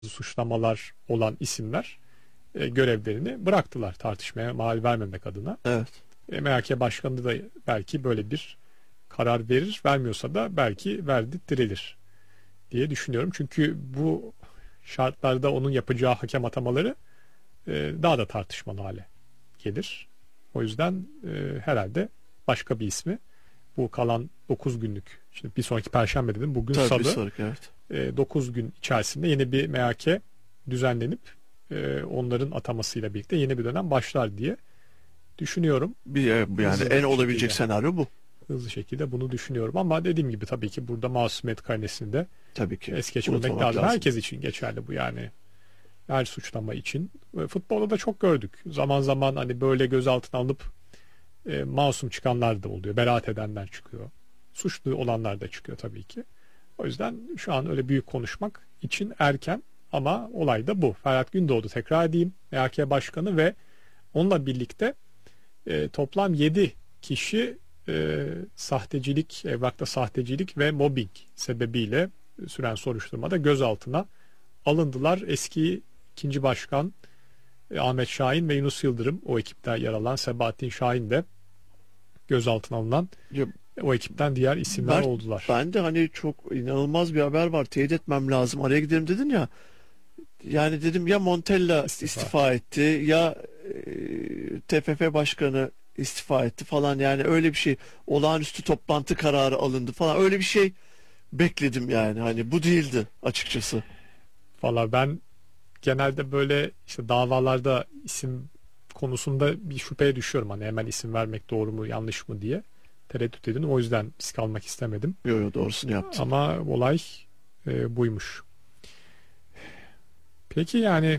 suçlamalar olan isimler görevlerini bıraktılar tartışmaya mal vermemek adına. Evet. MHK Başkanı da belki böyle bir karar verir, vermiyorsa da belki verdirtilir diye düşünüyorum. Çünkü bu şartlarda onun yapacağı hakem atamaları daha da tartışmalı hale gelir. O yüzden herhalde başka bir ismi bu kalan 9 günlük, şimdi bir sonraki Perşembe dedim, bugün Tabii Salı, bir sonraki, evet. 9 gün içerisinde yeni bir MHK düzenlenip onların atamasıyla birlikte yeni bir dönem başlar diye düşünüyorum. Yani Hızlı en olabilecek şekilde. senaryo bu. Hızlı şekilde bunu düşünüyorum ama dediğim gibi tabii ki burada masumiyet kainesini de Tabii ki. es geçmemek Unutmamak lazım. lazım. Herkes için geçerli bu yani. Her suçlama için. Futbolda da çok gördük. Zaman zaman hani böyle gözaltına alıp masum çıkanlar da oluyor. Beraat edenler çıkıyor. Suçlu olanlar da çıkıyor tabii ki. O yüzden şu an öyle büyük konuşmak için erken ama olay da bu. Ferhat Gündoğdu, tekrar edeyim, MHK Başkanı ve onunla birlikte toplam 7 kişi sahtecilik, evrakta sahtecilik ve mobbing sebebiyle süren soruşturmada gözaltına alındılar. Eski ikinci başkan Ahmet Şahin ve Yunus Yıldırım, o ekipte yer alan Sebahattin Şahin de gözaltına alınan Ya, o ekipten diğer isimler oldular. Ben de hani çok inanılmaz bir haber var. Teyit etmem lazım. Araya gidelim dedin ya. Yani dedim ya Montella istifa etti ya TFF başkanı istifa etti falan, yani öyle bir şey, olağanüstü toplantı kararı alındı falan, öyle bir şey bekledim yani, hani bu değildi açıkçası. Valla ben genelde böyle işte davalarda isim konusunda bir şüpheye düşüyorum. Hani hemen isim vermek doğru mu yanlış mı diye tereddüt edin. O yüzden risk almak istemedim. Yo, doğrusunu yaptın. Ama olay buymuş. Peki yani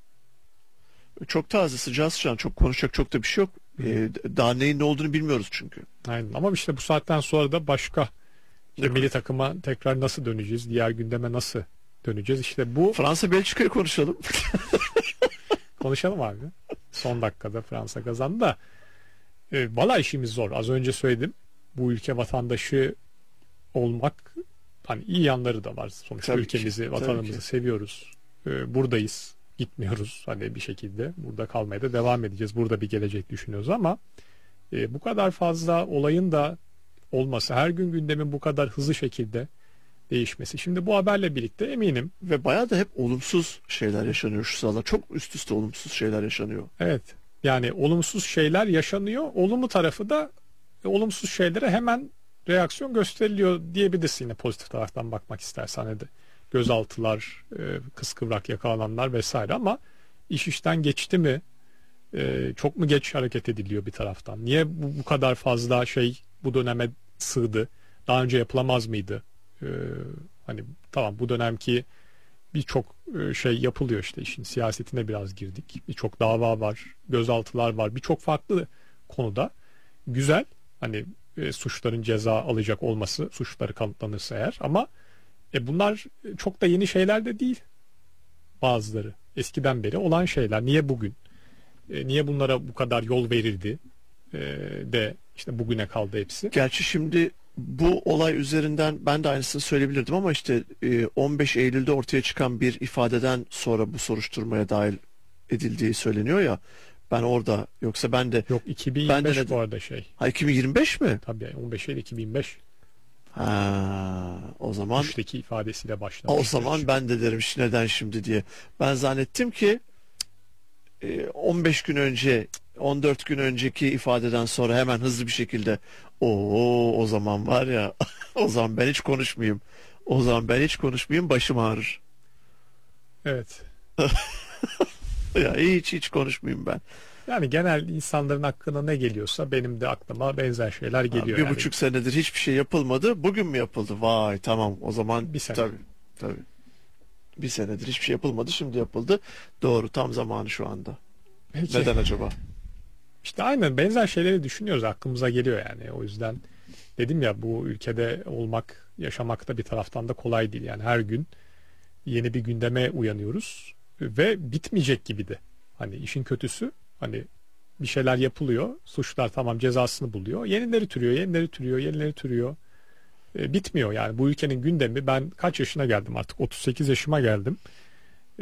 Çok taze, sıcağı sıcağına, çok konuşacak çok da bir şey yok. Daha neyin ne olduğunu bilmiyoruz çünkü. aynen. Ama işte bu saatten sonra da başka işte milli takıma tekrar nasıl döneceğiz? Diğer gündeme nasıl döneceğiz? İşte bu Fransa Belçika'yı konuşalım. konuşalım abi. Son dakikada Fransa kazandı da valla işimiz zor. Az önce söyledim. Bu ülke vatandaşı olmak, hani iyi yanları da var. Sonuçta Tabii ülkemizi, ki, vatanımızı tabii ki. seviyoruz. Buradayız. Gitmiyoruz. Hani bir şekilde burada kalmaya da devam edeceğiz. Burada bir gelecek düşünüyoruz ama bu kadar fazla olayın da olması, her gün gündemin bu kadar hızlı şekilde değişmesi. Şimdi bu haberle birlikte eminim, Ve bayağı da hep olumsuz şeyler yaşanıyor şu sıralar. Çok üst üste olumsuz şeyler yaşanıyor. evet, yani olumsuz şeyler yaşanıyor. Olumlu tarafı da olumsuz şeylere hemen reaksiyon gösteriliyor diyebilirsin, yine pozitif taraftan bakmak istersen. Hani de gözaltılar, kıskıvrak yakalananlar vesaire, ama iş işten geçti mi? Çok mu geç hareket ediliyor bir taraftan? Niye bu kadar fazla şey bu döneme sığdı? Daha önce yapılamaz mıydı? E, Hani tamam, bu dönemki birçok şey yapılıyor, işte işin siyasetine biraz girdik. Birçok dava var, gözaltılar var, birçok farklı konuda. Güzel, hani suçların ceza alacak olması, suçları kanıtlanırsa eğer, ama bunlar çok da yeni şeyler de değil bazıları. Eskiden beri olan şeyler. Niye bugün? Niye bunlara bu kadar yol verildi? De işte bugüne kaldı hepsi. Gerçi şimdi bu olay üzerinden ben de aynısını söyleyebilirdim ama işte 15 Eylül'de ortaya çıkan bir ifadeden sonra bu soruşturmaya dahil edildiği söyleniyor ya. Ben orada, yoksa ben de Yok, ben de 2025 bu arada şey. ha, 2025 mi? Tabii 15 Eylül 2025. Ha, o zaman Güçteki ifadesiyle başlamış. o zaman ben de derim neden şimdi diye. Ben zannettim ki 15 gün önce, 14 gün önceki ifadeden sonra hemen hızlı bir şekilde o zaman var ya, o zaman ben hiç konuşmayayım. O zaman ben hiç konuşmayayım, başım ağrır. Evet. Ya hiç konuşmayayım ben. Yani genel insanların aklına ne geliyorsa benim de aklıma benzer şeyler Ha, geliyor. bir Yani buçuk senedir hiçbir şey yapılmadı. Bugün mü yapıldı? Vay, tamam o zaman bir sene. tabii. Bir senedir hiçbir şey yapılmadı. Şimdi yapıldı. Doğru, tam zamanı şu anda. Peki. Neden acaba? İşte aynen benzer şeyleri düşünüyoruz, aklımıza geliyor yani. O yüzden dedim ya, bu ülkede olmak, yaşamak da bir taraftan da kolay değil. Yani her gün yeni bir gündeme uyanıyoruz ve bitmeyecek gibi de. Hani işin kötüsü, hani bir şeyler yapılıyor, suçlar tamam cezasını buluyor, yenileri türüyor, yenileri türüyor, yenileri türüyor. Bitmiyor yani bu ülkenin gündemi. Ben kaç yaşına geldim artık, 38 yaşıma geldim.